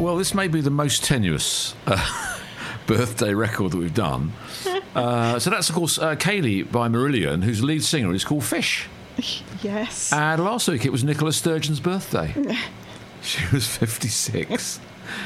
Well, this may be the most tenuous birthday record that we've done. So that's, of course, Kayleigh by Marillion, whose lead singer is called Fish. Yes. And last week it was Nicola Sturgeon's birthday. She was 56.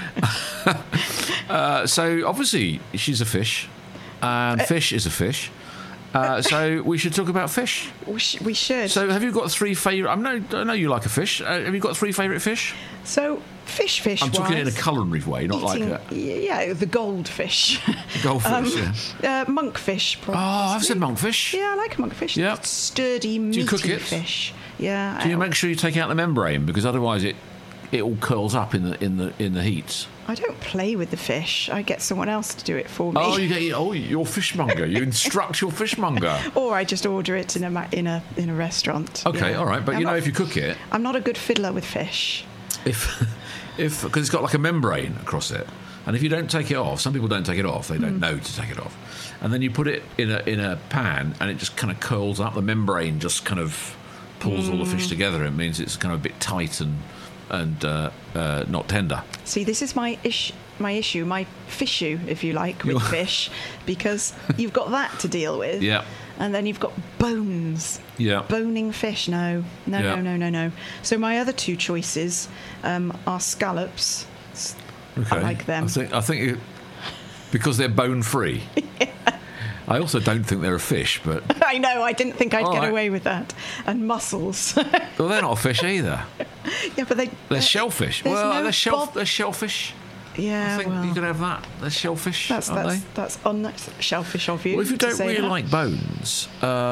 So obviously she's a fish, and fish is a fish. So we should talk about fish. We should. So have you got three favourite... I know you like a fish. Have you got three favourite fish? So fish. I'm talking in a culinary way, not eating, like a... Yeah, the goldfish. Goldfish, yeah. Monkfish, probably. Oh, I've said monkfish. Yeah, I like a monkfish. Yeah. Sturdy, meaty you cook it? fish. Yeah. Do you make sure you take out the membrane, because otherwise it all curls up in the heat? I don't play with the fish. I get someone else to do it for me. You're fishmonger. You instruct your fishmonger. Or I just order it in a restaurant. Okay, all right. But if you cook it, I'm not a good fiddler with fish. If because it's got like a membrane across it, and if you don't take it off, some people don't take it off. They don't know to take it off, and then you put it in a pan, and it just kind of curls up. The membrane just kind of pulls all the fish together. It means it's kind of a bit tight and not tender. See, this is my issue, my fishu, if you like, with fish, because you've got that to deal with. Yeah. And then you've got bones. Yeah. Boning fish, no. So my other two choices are scallops. Okay. I like them. I think because they're bone free. Yeah. I also don't think they're a fish, but... I know, I didn't think I'd get away with that. And mussels. Well, they're not a fish either. Yeah, but they're shellfish. Well, they're shellfish. Yeah, I think you could have that. They're shellfish, aren't they? That's shellfish of you. Well, if you don't really like bones,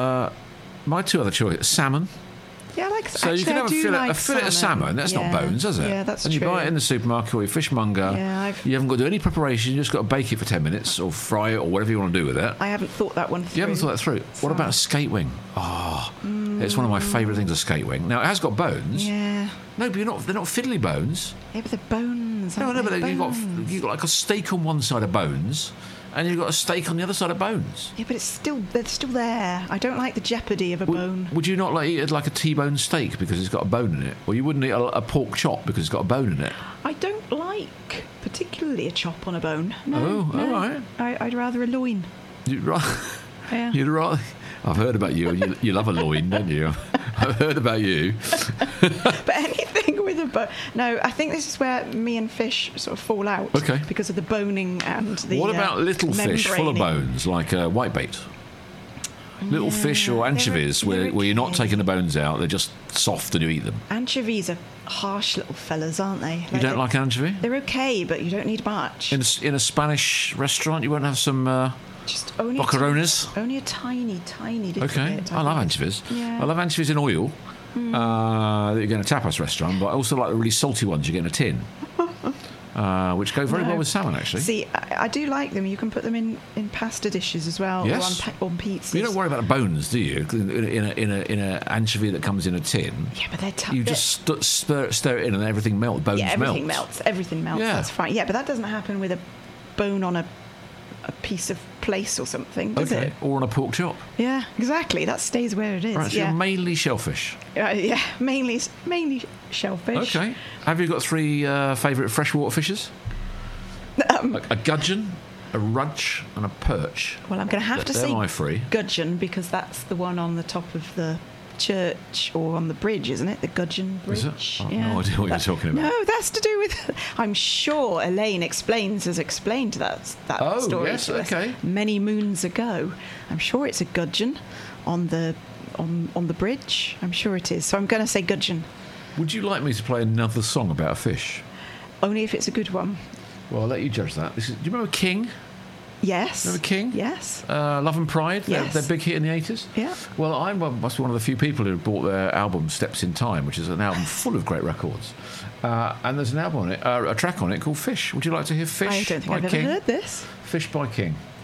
my two other choices, salmon. Yeah, I like. So you can have a fillet of salmon. That's not bones, is it? Yeah, that's true. And you buy it in the supermarket or your fishmonger. Yeah, you haven't got to do any preparation. You just got to bake it for 10 minutes or fry it or whatever you want to do with it. I haven't thought that one through. You haven't thought that through. What about a skate wing? Oh, it's one of my favourite things, a skate wing. Now, it has got bones. Yeah. No, but they're not fiddly bones. Yeah, but they're bones. No, but you've got like a steak on one side of bones, and you've got a steak on the other side of bones. Yeah, but they're still there. I don't like the jeopardy of a bone. Would you not eat it like a T-bone steak because it's got a bone in it? Or you wouldn't eat a pork chop because it's got a bone in it? I don't like particularly a chop on a bone. No, all right. I'd rather a loin. You'd rather... Yeah. You'd rather... I've heard about you. You love a loin, don't you? I've heard about you. But anything with a bone... No, I think this is where me and fish sort of fall out. Okay. Because of the boning and the What about little fish full of bones, like whitebait? Little fish or anchovies where you're not taking the bones out, they're just soft and you eat them. Anchovies are harsh little fellas, aren't they? You don't like an anchovy? They're okay, but you don't need much. In a Spanish restaurant, you won't have some... Just only Boquerones? Only a tiny little bit. I love anchovies. Yeah. I love anchovies in oil that you get in a tapas restaurant, but I also like the really salty ones you get in a tin, which go very well with salmon, actually. See, I do like them. You can put them in pasta dishes as well, yes. or on pizzas. You don't worry about the bones, do you? In a anchovy that comes in a tin. Yeah, but they're tough. You just stir it in and everything melts. Bones melt. Everything melts. Yeah. That's fine. Yeah, but that doesn't happen with a bone on a piece of plaice or something, does it? Or on a pork chop. Yeah, exactly. That stays where it is. Right, so you're mainly shellfish. Yeah, mainly shellfish. Okay. Have you got three favourite freshwater fishes? A gudgeon, a rudge, and a perch. Well, I'm going to have to say my three. Gudgeon, because that's the one on the top of the church or on the bridge, isn't it? The Gudgeon Bridge. Is it? I've no idea what you're talking about. No, that's to do with... I'm sure Elaine has explained that story to us many moons ago. I'm sure it's a gudgeon on the bridge. I'm sure it is. So I'm going to say gudgeon. Would you like me to play another song about a fish? Only if it's a good one. Well, I'll let you judge that. Do you remember King? Yes. Remember King? Yes. Love and Pride, yes. their big hit in the 80s? Yeah. Well, I must be one of the few people who bought their album Steps in Time, which is an album full of great records. And there's an album on it, a track on it called Fish. Would you like to hear Fish by King? I don't think I've ever heard this. Fish by King.